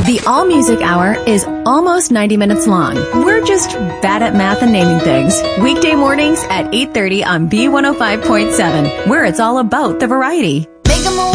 The All Music Hour is almost 90 minutes long. We're just bad at math and naming things. Weekday mornings at 8:30 on B105.7, where it's all about the variety.